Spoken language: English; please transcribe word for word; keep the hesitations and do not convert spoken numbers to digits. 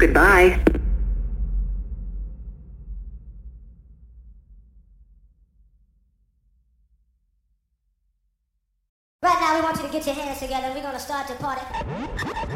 Goodbye. Right now we want you to get your hands together. We're gonna start the party.